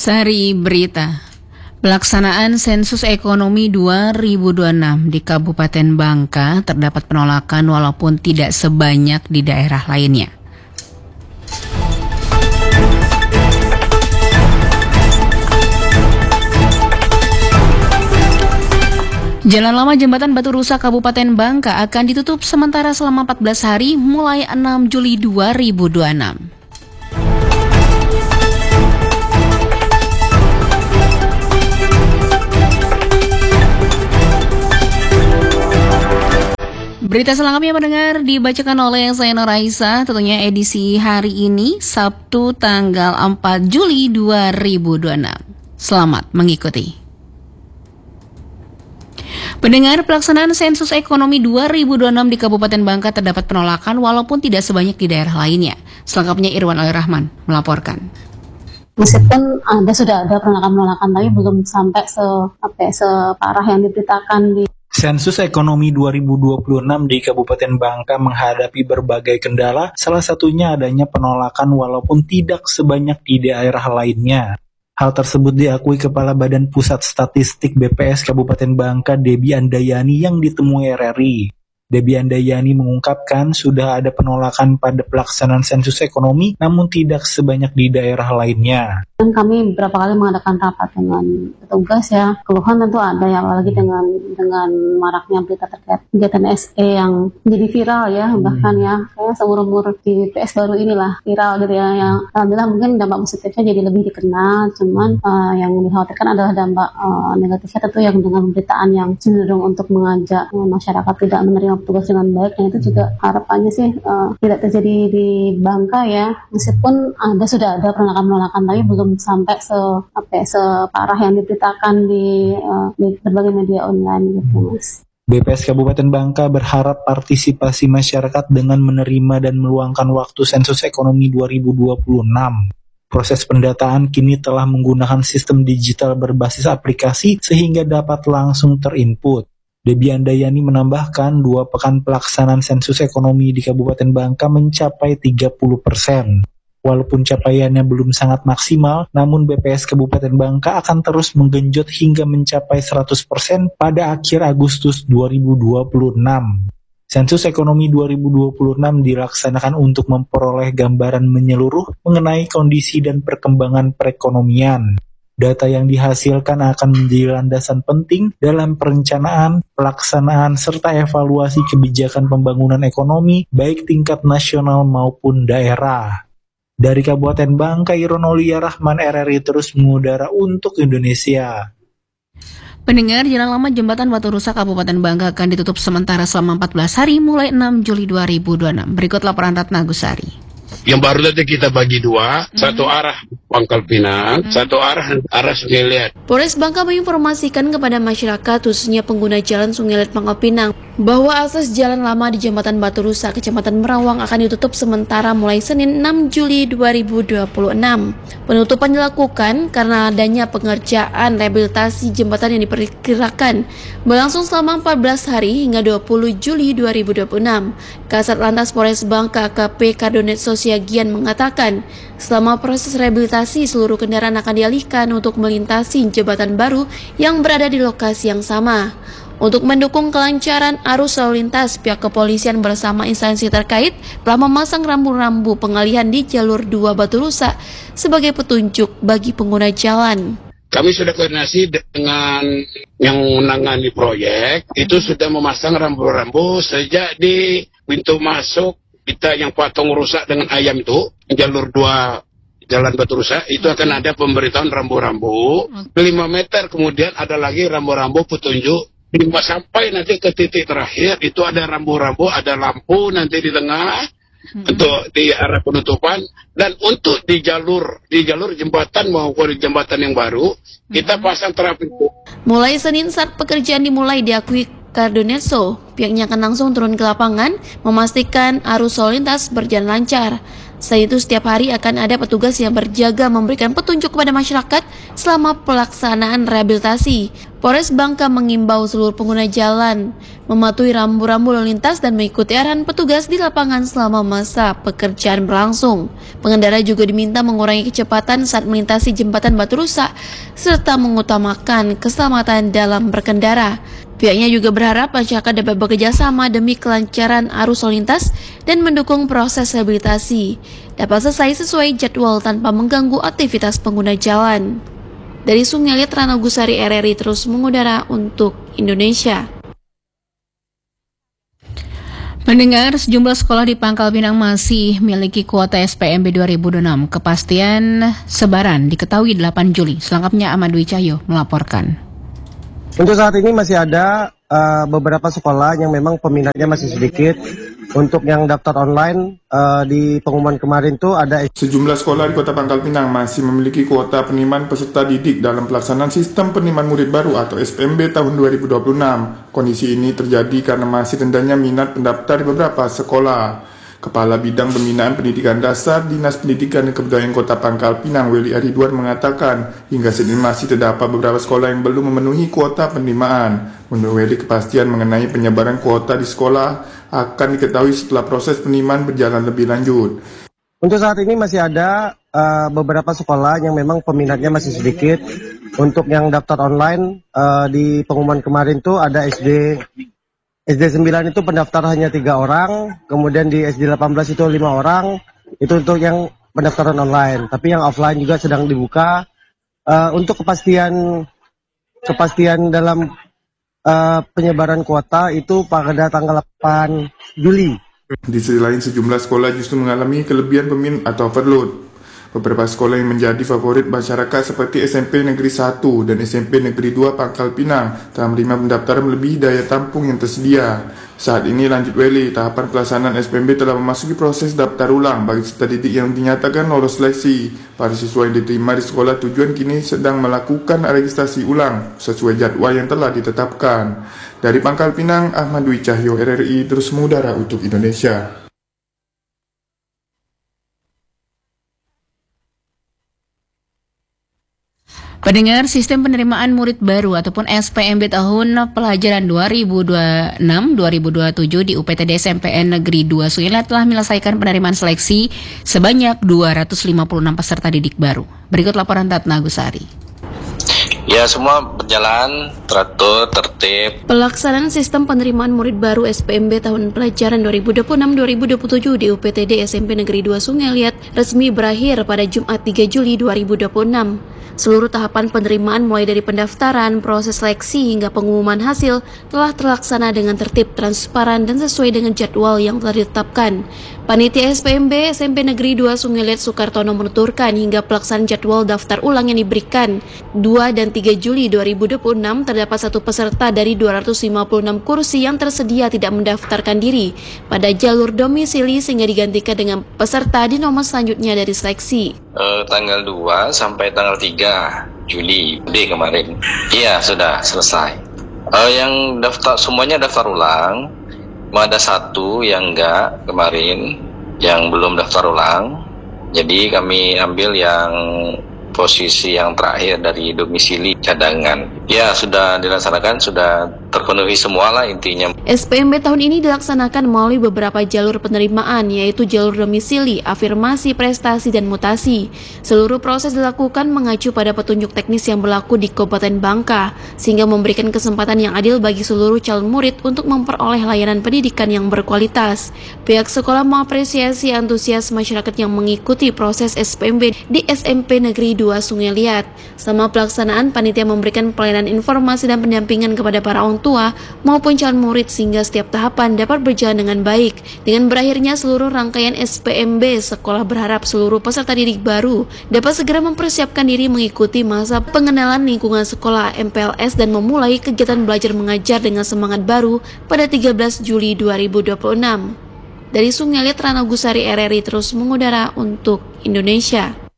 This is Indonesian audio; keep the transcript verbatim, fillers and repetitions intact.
Sari Berita. Pelaksanaan sensus ekonomi dua ribu dua puluh enam di Kabupaten Bangka terdapat penolakan walaupun tidak sebanyak di daerah lainnya. Jalan lama Jembatan Batu Rusa Kabupaten Bangka akan ditutup sementara selama empat belas hari mulai enam Juli dua ribu dua puluh enam. Berita selengkapnya mendengar dibacakan oleh saya Nur Raisa, tentunya edisi hari ini Sabtu tanggal empat Juli dua ribu dua puluh enam. Selamat mengikuti. Pendengar, pelaksanaan sensus ekonomi dua ribu dua puluh enam di Kabupaten Bangka terdapat penolakan walaupun tidak sebanyak di daerah lainnya. Selengkapnya Irwan Al-Rahman melaporkan. Meskipun ada sudah ada penolakan-penolakan, tapi belum sampai se apa ya, separah yang diberitakan di Sensus ekonomi dua ribu dua puluh enam di Kabupaten Bangka menghadapi berbagai kendala, salah satunya adanya penolakan walaupun tidak sebanyak di daerah lainnya. Hal tersebut diakui Kepala Badan Pusat Statistik B P S Kabupaten Bangka, Debbie Andayani, yang ditemui R R I. Debbie Andayani mengungkapkan sudah ada penolakan pada pelaksanaan sensus ekonomi, namun tidak sebanyak di daerah lainnya. Dan kami beberapa kali mengadakan rapat dengan petugas ya, keluhan tentu ada ya, apalagi dengan dengan maraknya berita terkait kegiatan S E yang menjadi viral ya, bahkan ya saya seumur-umur di B P S baru inilah viral gitu ya, yang alhamdulillah mungkin dampak positifnya jadi lebih dikenal, cuman uh, yang dikhawatirkan adalah dampak uh, negatifnya tentu yang dengan pemberitaan yang cenderung untuk mengajak uh, masyarakat tidak menerima petugas dengan baik, dan itu juga harapannya sih uh, tidak terjadi di Bangka ya, meskipun ada sudah ada penolakan-penolakan tapi belum sampai se apa ya, separah yang diberitakan di, uh, di berbagai media online gitu Mas. B P S Kabupaten Bangka berharap partisipasi masyarakat dengan menerima dan meluangkan waktu sensus ekonomi dua ribu dua puluh enam. Proses pendataan kini telah menggunakan sistem digital berbasis aplikasi sehingga dapat langsung terinput. Debbie Andayani menambahkan dua pekan pelaksanaan sensus ekonomi di Kabupaten Bangka mencapai tiga puluh persen. Walaupun capaiannya belum sangat maksimal, namun B P S Kabupaten Bangka akan terus menggenjot hingga mencapai seratus persen pada akhir Agustus dua ribu dua puluh enam. Sensus ekonomi dua ribu dua puluh enam dilaksanakan untuk memperoleh gambaran menyeluruh mengenai kondisi dan perkembangan perekonomian. Data yang dihasilkan akan menjadi landasan penting dalam perencanaan, pelaksanaan, serta evaluasi kebijakan pembangunan ekonomi baik tingkat nasional maupun daerah. Dari Kabupaten Bangka, Irwan Al-Rahman, R R I terus mengudara untuk Indonesia. Pendengar, jalan lama Jembatan Batu Rusa Kabupaten Bangka akan ditutup sementara selama empat belas hari mulai enam Juli dua ribu dua puluh enam. Berikut laporan Ratna Gusari. Yang baru tadi kita bagi dua, hmm. satu arah Pangkal Pinang, hmm. satu arah arah Sungai Liat. Polres Bangka menginformasikan kepada masyarakat, khususnya pengguna jalan Sungai Liat Pangkal Pinang, bahwa akses jalan lama di Jembatan Batu Rusa, Kecamatan Merawang akan ditutup sementara mulai Senin enam Juli dua ribu dua puluh enam. Penutupan dilakukan karena adanya pengerjaan rehabilitasi jembatan yang diperkirakan berlangsung selama empat belas hari hingga dua puluh Juli dua ribu dua puluh enam. Kasat Lantas Polres Bangka A K P Kardonet Sosiagian mengatakan, selama proses rehabilitasi seluruh kendaraan akan dialihkan untuk melintasi jembatan baru yang berada di lokasi yang sama. Untuk mendukung kelancaran arus lalu lintas, pihak kepolisian bersama instansi terkait telah memasang rambu-rambu pengalihan di jalur dua Batu Rusa sebagai petunjuk bagi pengguna jalan. Kami sudah koordinasi dengan yang menangani proyek, itu sudah memasang rambu-rambu sejak di pintu masuk kita yang patung rusak dengan ayam itu, jalur dua Jalan Batu Rusa, itu akan ada pemberitahuan rambu-rambu. lima meter kemudian ada lagi rambu-rambu petunjuk. Lima sampai nanti ke titik terakhir itu ada rambu-rambu, ada lampu nanti di tengah hmm. untuk di arah penutupan, dan untuk di jalur di jalur jembatan maupun di jembatan yang baru hmm. kita pasang terapi. Mulai Senin saat pekerjaan dimulai, diakui Kardonetso, pihaknya akan langsung turun ke lapangan memastikan arus lalu lintas berjalan lancar. Selain itu, setiap hari akan ada petugas yang berjaga memberikan petunjuk kepada masyarakat selama pelaksanaan rehabilitasi. Polres Bangka mengimbau seluruh pengguna jalan mematuhi rambu-rambu lalu lintas dan mengikuti arahan petugas di lapangan selama masa pekerjaan berlangsung. Pengendara juga diminta mengurangi kecepatan saat melintasi jembatan batu rusak serta mengutamakan keselamatan dalam berkendara. Pihaknya juga berharap masyarakat dapat bekerja sama demi kelancaran arus lalu lintas dan mendukung proses rehabilitasi dapat selesai sesuai jadwal tanpa mengganggu aktivitas pengguna jalan. Dari Sungai Liat, Rano Gusari, R R I terus mengudara untuk Indonesia. Mendengar sejumlah sekolah di Pangkal Pinang masih memiliki kuota S P M B dua ribu dua puluh enam. Kepastian sebaran diketahui delapan Juli. Selengkapnya Ahmad Dwi Cahyo melaporkan. Untuk saat ini masih ada uh, beberapa sekolah yang memang peminatnya masih sedikit. Untuk yang daftar online uh, di pengumuman kemarin tuh ada sejumlah sekolah di Kota Pangkal Pinang masih memiliki kuota penerimaan peserta didik dalam pelaksanaan sistem penerimaan murid baru atau S P M B tahun dua ribu dua puluh enam. Kondisi ini terjadi karena masih rendahnya minat pendaftar di beberapa sekolah. Kepala Bidang Pembinaan Pendidikan Dasar Dinas Pendidikan dan Kebudayaan Kota Pangkal Pinang, Weli Aridwan, mengatakan hingga saat ini masih terdapat beberapa sekolah yang belum memenuhi kuota penerimaan. Menurut Weli, kepastian mengenai penyebaran kuota di sekolah akan diketahui setelah proses penerimaan berjalan lebih lanjut. Untuk saat ini masih ada uh, beberapa sekolah yang memang peminatnya masih sedikit. Untuk yang daftar online uh, di pengumuman kemarin tuh ada S D S D sembilan itu pendaftar hanya tiga orang, kemudian di S D delapan belas itu lima orang, itu untuk yang pendaftaran online. Tapi yang offline juga sedang dibuka. Uh, untuk kepastian kepastian dalam uh, penyebaran kuota itu pada tanggal delapan Juli. Di sisi lain, sejumlah sekolah justru mengalami kelebihan peminat atau overload. Beberapa sekolah yang menjadi favorit masyarakat seperti S M P Negeri satu dan S M P Negeri dua Pangkal Pinang telah menerima pendaftaran melebihi daya tampung yang tersedia. Saat ini, lanjut Weli, tahapan pelaksanaan S P M B telah memasuki proses daftar ulang bagi peserta didik yang dinyatakan lolos seleksi. Para siswa yang diterima di sekolah tujuan kini sedang melakukan registrasi ulang sesuai jadwal yang telah ditetapkan. Dari Pangkal Pinang, Ahmad Dwi Cahyo, R R I terus mengudara untuk Indonesia. Pendengar, sistem penerimaan murid baru ataupun S P M B tahun pelajaran dua ribu dua puluh enam dua ribu dua puluh tujuh di U P T D S M P N Negeri dua Sungai Liat telah menyelesaikan penerimaan seleksi sebanyak dua ratus lima puluh enam peserta didik baru. Berikut laporan Tatna Gusari. Ya, semua berjalan teratur, tertib. Pelaksanaan sistem penerimaan murid baru S P M B tahun pelajaran dua ribu dua puluh enam dua ribu dua puluh tujuh di U P T D S M P Negeri dua Sungai Liat resmi berakhir pada Jumat tiga Juli dua ribu dua puluh enam. Seluruh tahapan penerimaan mulai dari pendaftaran, proses seleksi hingga pengumuman hasil telah terlaksana dengan tertib, transparan, dan sesuai dengan jadwal yang telah ditetapkan. Panitia S P M B S M P Negeri dua Sungai Liat Soekartono menuturkan hingga pelaksanaan jadwal daftar ulang yang diberikan dua dan tiga Juli dua ribu dua puluh enam terdapat satu peserta dari dua ratus lima puluh enam kursi yang tersedia tidak mendaftarkan diri pada jalur domisili sehingga digantikan dengan peserta di nomor selanjutnya dari seleksi. Uh, tanggal dua sampai tanggal tiga Juli D kemarin. Iya, sudah selesai. Uh, yang daftar semuanya daftar ulang. Ada satu yang enggak kemarin, yang belum daftar ulang. Jadi kami ambil yang posisi yang terakhir dari domisili cadangan. Ya, sudah dilaksanakan, sudah terpenuhi semua lah intinya. S P M B tahun ini dilaksanakan melalui beberapa jalur penerimaan, yaitu jalur domisili, afirmasi, prestasi, dan mutasi. Seluruh proses dilakukan mengacu pada petunjuk teknis yang berlaku di Kabupaten Bangka, sehingga memberikan kesempatan yang adil bagi seluruh calon murid untuk memperoleh layanan pendidikan yang berkualitas. Pihak sekolah mengapresiasi antusias masyarakat yang mengikuti proses S P M B di S M P Negeri dua Sungai Liat. Selama pelaksanaan, panitia memberikan pelayanan informasi dan pendampingan kepada para orang tua maupun calon murid sehingga setiap tahapan dapat berjalan dengan baik. Dengan berakhirnya seluruh rangkaian S P M B, sekolah berharap seluruh peserta didik baru dapat segera mempersiapkan diri mengikuti masa pengenalan lingkungan sekolah M P L S dan memulai kegiatan belajar mengajar dengan semangat baru pada tiga belas Juli dua ribu dua puluh enam. Dari Sungai Liat, Rano Gusari, R R I terus mengudara untuk Indonesia.